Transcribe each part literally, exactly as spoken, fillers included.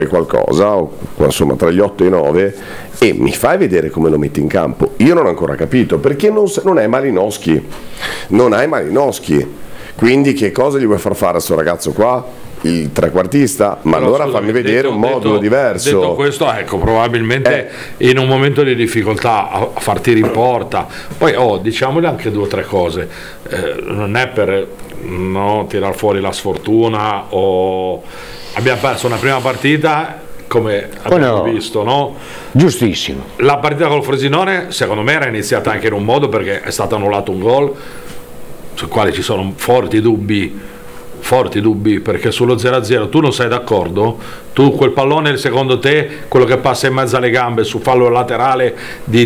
qualcosa, o insomma tra gli otto e i nove, e mi fai vedere come lo metti in campo. Io non ho ancora capito, perché non, non è Malinowski, non hai Malinowski, quindi che cosa gli vuoi far fare a sto ragazzo qua? Il trequartista? Ma però, allora scusami, fammi vedere detto, un modulo detto, diverso. Detto questo, ecco, probabilmente eh. in un momento di difficoltà a, a far tiri in porta, poi oh, diciamole anche due o tre cose, eh, non è per no, tirar fuori la sfortuna, o abbiamo perso una prima partita come abbiamo oh no. visto, no? Giustissimo. La partita col Frosinone secondo me era iniziata anche in un modo, perché è stato annullato un gol sul quale ci sono forti dubbi forti dubbi perché sullo zero a zero tu non sei d'accordo? Tu quel pallone, secondo te, quello che passa in mezzo alle gambe su fallo laterale di,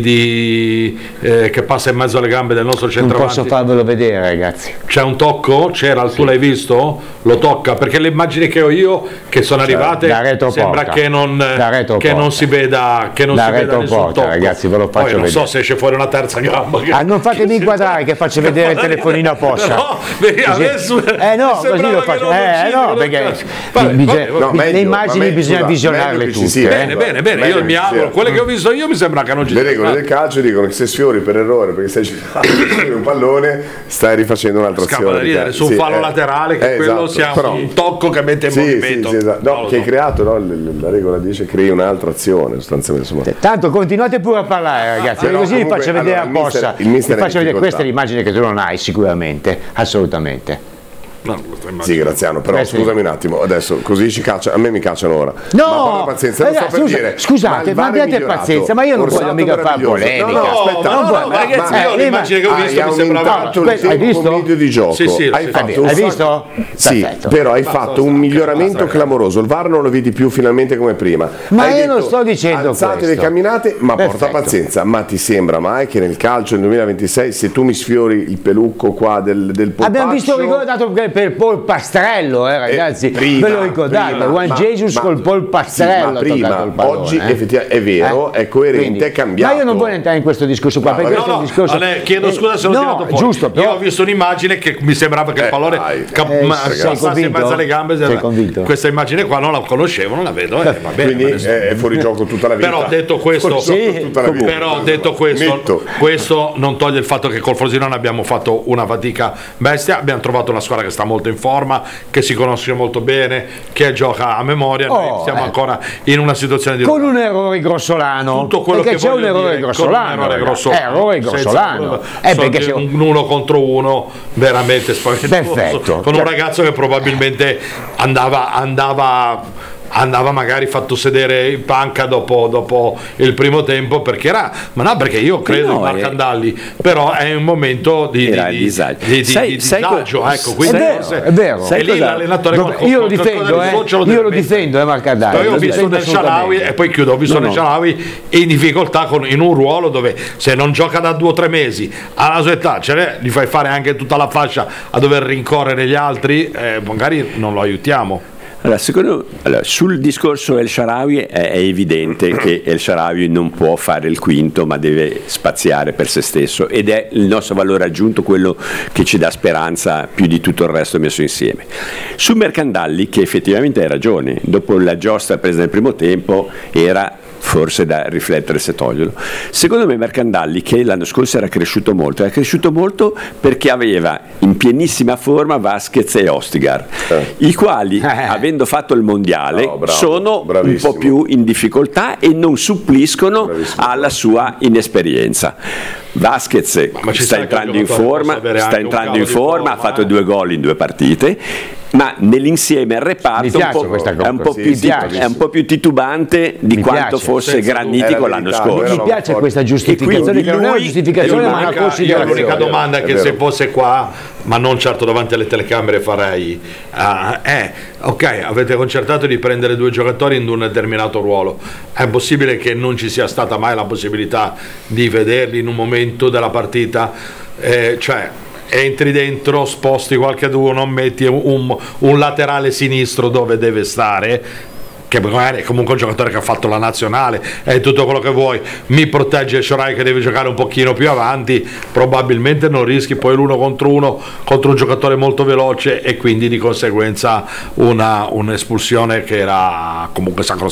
di eh, che passa in mezzo alle gambe del nostro centravanti, non posso farvelo vedere, ragazzi. C'è un tocco? C'era? Sì. Tu l'hai visto? Lo tocca? Perché le immagini che ho io che sono cioè, arrivate sembra che non, che non si veda che non da si veda nessun porta, tocco. ragazzi, ve lo faccio poi non vedere. so se esce fuori una terza gamba che, ah, non fatemi inquadrare che faccio vedere il telefonino a posta. No, adesso, eh no, così lo faccio. Eh no, perché vabbè, bisogna, vabbè, no, meglio, le immagini meglio, bisogna scusa, visionarle tutte. Sia, bene, eh. bene, bene, Meglio io mi auguro, quelle che ho visto io mi sembra che non ci le regole del calcio dicono che se sfiori per errore perché stai girando un pallone stai rifacendo un'altra azione. Scappa da ridere su un sì, fallo eh, laterale che eh, quello esatto, sia però, un tocco che mette in sì, movimento. sì, sì, esatto. No, no, che no. hai creato, no? La regola dice crei un'altra azione sostanzialmente, insomma. Tanto continuate pure a parlare, ragazzi, Però, così vi comunque, faccio vedere allora, apposta. il mister Vi faccio è in vedere, questa è difficoltà. l'immagine che tu non hai sicuramente, assolutamente. No, Sì, Graziano, però Eh, sì. scusami un attimo, adesso così ci caccia, a me mi cacciano ora. No, ma porta pazienza, lo sto ragazzi, per scusa, dire. scusate, ma abbiate pazienza, ma io non voglio mica fare polemica. No, no, aspetta, no, no, ma, ma ragazzi, ma- io l'immagine che ho visto hai mi sembrava aumentato il Hai tempo visto? medio di gioco. Sì, sì, hai sì, fatto sì. un Hai sacco- visto? Sì, Perfetto. però hai Basta, fatto un basta, miglioramento basta, clamoroso. Il V A R non lo vedi più finalmente come prima. Ma Hai io detto, non sto dicendo alzate questo. le camminate, ma porta Perfetto. pazienza. Ma ti sembra mai che nel calcio del duemilaventisei, se tu mi sfiori il pelucco qua del, del polpaccio, Abbiamo visto ricordato per, per polpastrello, eh, ragazzi, prima, ve lo ricordate? prima, Juan ma- Jesus ma- col polpastrello sì, ma ha prima, toccato il pallone, oggi eh. effettivamente è vero, Eh? è coerente, Quindi, è cambiato. Ma io non voglio entrare in questo discorso qua, No, perché no, questo è No, un discorso. no, chiedo scusa se l'ho no, tirato fuori. giusto, però. Io ho visto un'immagine che mi sembrava che Eh, il pallone dai. cap- Eh, ma- sei passasse in convinto? mezzo alle gambe. Sei convinto? Questa immagine qua non la conoscevo, non la vedo, eh, va bene. Quindi ma adesso- è fuori gioco tutta la vita. Però detto questo, Fuori gioco sì, tutta la vita. però detto questo, Metto. questo non toglie il fatto che col Frosinone abbiamo fatto una fatica bestia, abbiamo trovato una squadra che sta molto in forma, che si conosce molto bene, che gioca a memoria, noi Oh, siamo eh. ancora in una situazione di Con un errore grossolano, tutto quello perché che c'è un voglio errore dire, con grossolano, un errore ragazzi. grossolano, Eh, errore senza- grossolano. so Eh, perché che se- un uno contro uno veramente spaventoso, Perfetto. con un Cioè- ragazzo che probabilmente andava andava andava magari fatto sedere in panca dopo, dopo il primo tempo, perché era, ma no, perché io credo no, in Marco è- Andalli, però è un momento di, Era di, il disagio. di, di, Sai- di sai disagio, co- ecco, È quindi vero, forse- è vero. e Sai lì cosa- l'allenatore Dove- con- io lo con- con- difendo, con- eh. ce lo Io deve lo mettere. difendo, eh, Marco Andalli. Io ho lo visto difendo nel Sharawi assolutamente. e poi chiudo, ho visto No, nel no. Sharawi in difficoltà con, in un ruolo dove se non gioca da due o tre mesi alla sua età ce n'è, gli fai fare anche tutta la fascia a dover rincorrere gli altri, eh, magari non lo aiutiamo. Allora, secondo, allora, sul discorso El Sharawi è, è evidente che El Sharawi non può fare il quinto, ma deve spaziare per se stesso, ed è il nostro valore aggiunto quello che ci dà speranza più di tutto il resto messo insieme. Su Mercandalli, che effettivamente hai ragione, dopo la giostra presa nel primo tempo era forse da riflettere se toglierlo. Secondo me Mercandalli, che l'anno scorso era cresciuto molto, era cresciuto molto perché aveva in pienissima forma Vasquez e Ostigar, Eh. i quali, Eh. avendo fatto il mondiale, No, bravo, sono bravissimo. un po' più in difficoltà e non suppliscono Bravissimo. alla sua inesperienza. Vasquez ma ci sta sta che entrando un in giocatore forma, possa avere sta anche un entrando calo in di forma, ha forma, fatto eh. due gol in due partite, ma nell'insieme il reparto Mi un piace po', questa è, cosa, un po sì, più sì, ti- bravissimo. è un po' più titubante di Mi quanto piace, fosse senza granitico dubbio. È la l'anno verità, scorso. noi Mi eravamo piace forti. questa E giustificazione, quindi che non è una lui- giustificazione Io ma una l'unica, io considerazione. l'unica domanda è che È se vero. fosse qua, ma non certo davanti alle telecamere, farei ah, è ok, avete concertato di prendere due giocatori in un determinato ruolo, è possibile che non ci sia stata mai la possibilità di vederli in un momento della partita, eh, cioè entri dentro, sposti qualcuno, metti un, un laterale sinistro dove deve stare, che magari è comunque un giocatore che ha fatto la nazionale, è tutto quello che vuoi, mi protegge Shorai che deve giocare un pochino più avanti, probabilmente non rischi poi l'uno contro uno contro un giocatore molto veloce e quindi di conseguenza una un'espulsione che era comunque sacrosanta.